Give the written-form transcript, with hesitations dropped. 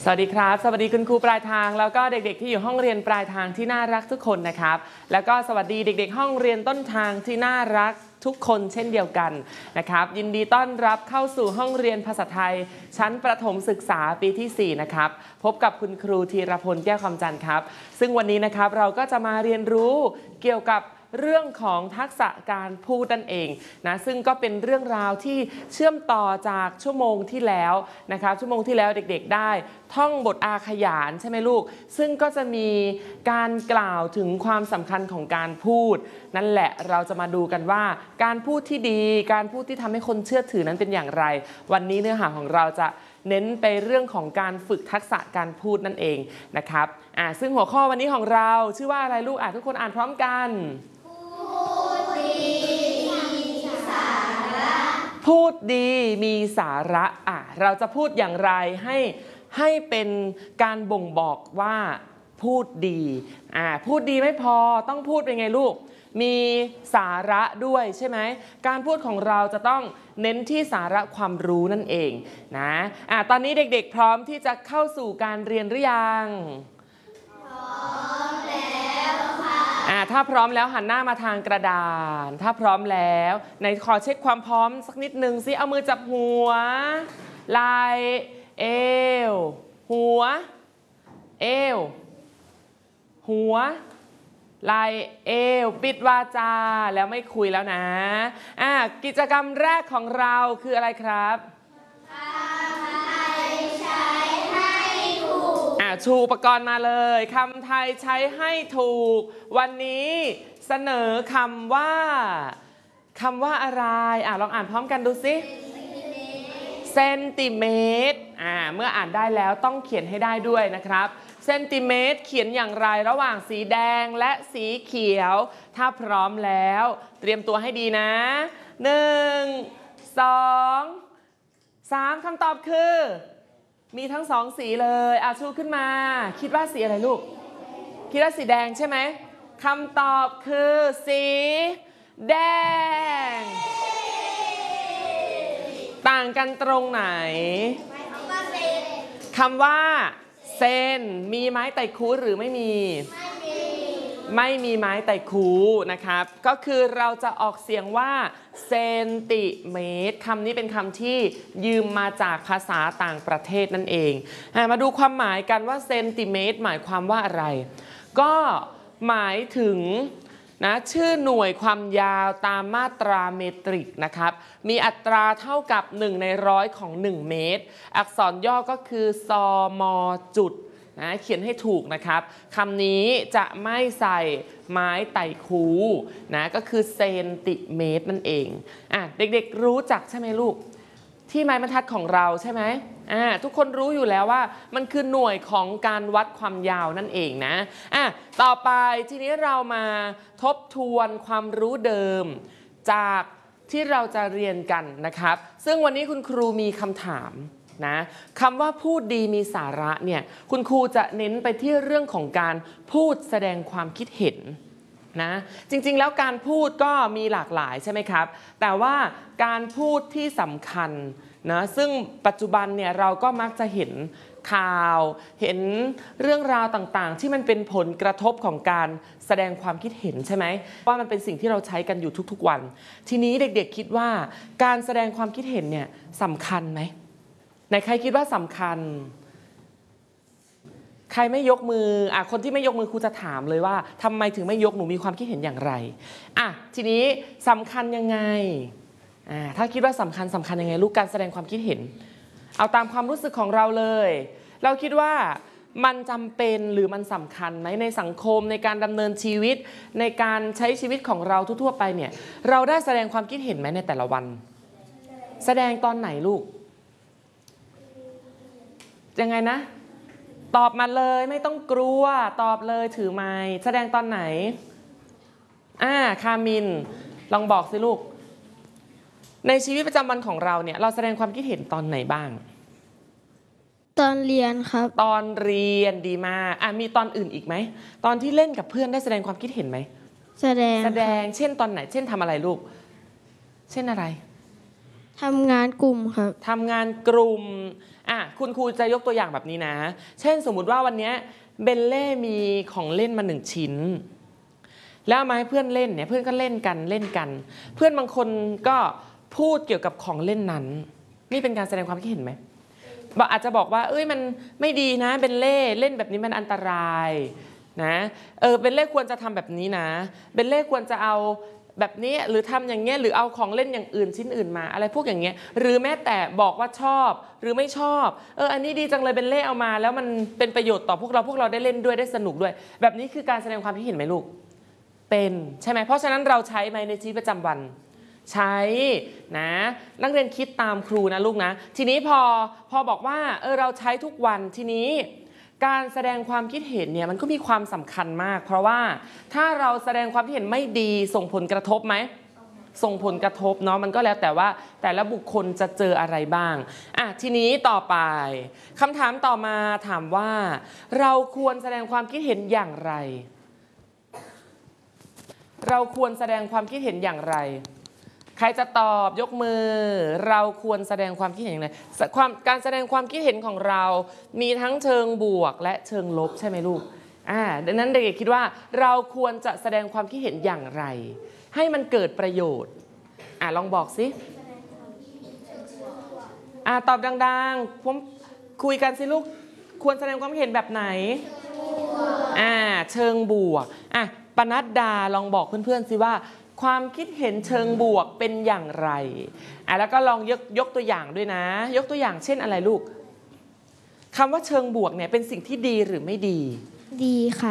สวัสดีครับสวัสดีคุณครูปลายทางแล้วก็เด็กๆที่อยู่ห้องเรียนปลายทางที่น่ารักทุกคนนะครับแล้วก็สวัสดีเด็กๆห้องเรียนต้นทางที่น่ารักทุกคนเช่นเดียวกันนะครับยินดีต้อนรับเข้าสู่ห้องเรียนภาษาไทยชั้นประถมศึกษาปีที่4นะครับพบกับคุณครูธีรพลแก้วคำจันทร์ครับซึ่งวันนี้นะครับเราก็จะมาเรียนรู้เกี่ยวกับเรื่องของทักษะการพูดนั่นเองนะซึ่งก็เป็นเรื่องราวที่เชื่อมต่อจากชั่วโมงที่แล้วนะครับชั่วโมงที่แล้วเด็กๆได้ท่องบทอาขยานใช่ไหมลูกซึ่งก็จะมีการกล่าวถึงความสำคัญของการพูดนั่นแหละเราจะมาดูกันว่าการพูดที่ดีการพูดที่ทำให้คนเชื่อถือนั้นเป็นอย่างไรวันนี้เนื้อหาของเราจะเน้นไปเรื่องของการฝึกทักษะการพูดนั่นเองนะครับซึ่งหัวข้อวันนี้ของเราชื่อว่าอะไรลูกทุกคนอ่านพร้อมกันพูดดีมีสาระเราจะพูดอย่างไรให้เป็นการบ่งบอกว่าพูดดีพูดดีไม่พอต้องพูดเป็นไงลูกมีสาระด้วยใช่ไหมการพูดของเราจะต้องเน้นที่สาระความรู้นั่นเองนะตอนนี้เด็กๆพร้อมที่จะเข้าสู่การเรียนหรือยังพร้อมแล้วค่ะถ้าพร้อมแล้วหันหน้ามาทางกระดานถ้าพร้อมแล้วไหนขอเช็คความพร้อมสักนิดนึงสิเอามือจับหัวไหล่เอวหัวเอวหัวไหล่เอวปิดวาจาแล้วไม่คุยแล้วนะกิจกรรมแรกของเราคืออะไรครับคำไทยใช้ให้ถูกชูอุปกรณ์มาเลยคำไทยใช้ให้ถูกวันนี้เสนอคำว่าอะไรลองอ่านพร้อมกันดูสิเซนติเมตรเมื่ออ่านได้แล้วต้องเขียนให้ได้ด้วยนะครับเซนติเมตรเขียนอย่างไรระหว่างสีแดงและสีเขียวถ้าพร้อมแล้วเตรียมตัวให้ดีนะ1 2 3คำตอบคือมีทั้ง2สีเลยชูขึ้นมาคิดว่าสีอะไรลูกคิดว่าสีแดงใช่ไหมคำตอบคือสีแดงต่างกันตรงไหนคำว่าเซนมีไม้ไต่คูหรือไม่มีไม่มีไม้ไต่คูนะครับก็คือเราจะออกเสียงว่าเซนติเมตรคำนี้เป็นคำที่ยืมมาจากภาษาต่างประเทศนั่นเองมาดูความหมายกันว่าเซนติเมตรหมายความว่าอะไรก็หมายถึงชื่อหน่วยความยาวตามมาตราเมตริกนะครับมีอัตราเท่ากับ1/100ของ1เมตรอักษรย่อก็คือซมจุดเขียนให้ถูกนะครับคำนี้จะไม่ใส่ไม้ไต่คูก็คือเซนติเมตรนั่นเองเด็กๆรู้จักใช่ไหมลูกที่ไม้บรรทัดของเราใช่ไหมทุกคนรู้อยู่แล้วว่ามันคือหน่วยของการวัดความยาวนั่นเองนะต่อไปทีนี้เรามาทบทวนความรู้เดิมจากที่เราจะเรียนกันนะครับซึ่งวันนี้คุณครูมีคำถามนะคำว่าพูดดีมีสาระเนี่ยคุณครูจะเน้นไปที่เรื่องของการพูดแสดงความคิดเห็นนะจริงๆแล้วการพูดก็มีหลากหลายใช่ไหมครับแต่ว่าการพูดที่สำคัญนะซึ่งปัจจุบันเนี่ยเราก็มักจะเห็นข่าวเห็นเรื่องราวต่างๆที่มันเป็นผลกระทบของการแสดงความคิดเห็นใช่ไหมว่ามันเป็นสิ่งที่เราใช้กันอยู่ทุกๆวันทีนี้เด็กๆคิดว่าการแสดงความคิดเห็นเนี่ยสำคัญไหมไหนใครคิดว่าสำคัญใครไม่ยกมือคนที่ไม่ยกมือครูจะถามเลยว่าทำไมถึงไม่ยกหนูมีความคิดเห็นอย่างไรทีนี้สำคัญยังไงถ้าคิดว่าสำคัญยังไงลูกการแสดงความคิดเห็นเอาตามความรู้สึกของเราเลยเราคิดว่ามันจำเป็นหรือมันสำคัญไหมในสังคมในการดำเนินชีวิตในการใช้ชีวิตของเราทั่วๆไปเนี่ยเราได้แสดงความคิดเห็นไหมในแต่ละวันแสดงตอนไหนลูกยังไงนะตอบมาเลยไม่ต้องกลัวตอบเลยถือไมค์แสดงตอนไหนคามินลองบอกสิลูกในชีวิตประจำวันของเราเนี่ยเราแสดงความคิดเห็นตอนไหนบ้างตอนเรียนครับตอนเรียนดีมากมีตอนอื่นอีกไหมตอนที่เล่นกับเพื่อนได้แสดงความคิดเห็นไหมแสดงเช่นตอนไหนเช่นทำอะไรลูกเช่นอะไรททำงานกลุ่มครับทำงานกลุ่มคุณครูจะยกตัวอย่างแบบนี้นะ เช่นสมมุติว่าวันนี้เบลเล่มีของเล่นมา1 ชิ้นแล้วเอามาให้เพื่อนเล่นเนี่ยเพื่อนก็เล่นกันเพื่อนบางคนก็พูดเกี่ยวกับของเล่นนั้นนี่เป็นการแสดงความคิดเห็นไหมอาจจะบอกว่ามันไม่ดีนะเบลเล่เล่นแบบนี้มันอันตรายนะเบลเล่ควรจะทำแบบนี้นะเบลเล่ควรจะเอาแบบนี้หรือทำอย่างเงี้ยหรือเอาของเล่นอย่างอื่นชิ้นอื่นมาอะไรพวกอย่างเงี้ยหรือแม้แต่บอกว่าชอบหรือไม่ชอบอันนี้ดีจังเลยเบลเล่เอามาแล้วมันเป็นประโยชน์ต่อพวกเราได้เล่นด้วยได้สนุกด้วยแบบนี้คือการแสดงความคิดเห็นไหมลูกเป็นใช่ไหมเพราะฉะนั้นเราใช้ไหมในชีวิตประจำวันใช้นะนักเรียนคิดตามครูนะลูกนะทีนี้พอบอกว่าเราใช้ทุกวันทีนี้การแสดงความคิดเห็นเนี่ยมันก็มีความสำคัญมากเพราะว่าถ้าเราแสดงความคิดเห็นไม่ดีส่งผลกระทบไหมส่งผลกระทบเนาะมันก็แล้วแต่ว่าแต่ละบุคคลจะเจออะไรบ้างทีนี้ต่อไปคำถามต่อมาถามว่าเราควรแสดงความคิดเห็นอย่างไรเราควรแสดงความคิดเห็นอย่างไรใครจะตอบยกมือเราควรแสดงความคิดเห็นอย่างไรการแสดงความคิดเห็นของเรามีทั้งเชิงบวกและเชิงลบใช่ไหมลูกดังนั้นเด็กๆคิดว่าเราควรจะแสดงความคิดเห็นอย่างไรให้มันเกิดประโยชน์ลองบอกสิตอบดังๆผมคุยกันสิลูกควรแสดงความคิดเห็นแบบไหนเชิงบวกปนัดดาลองบอกเพื่อนๆสิว่าความคิดเห็นเชิงบวกเป็นอย่างไรแล้วก็ลองยกตัวอย่างด้วยนะยกตัวอย่างเช่นอะไรลูกคำว่าเชิงบวกเนี่ยเป็นสิ่งที่ดีหรือไม่ดีดีค่ะ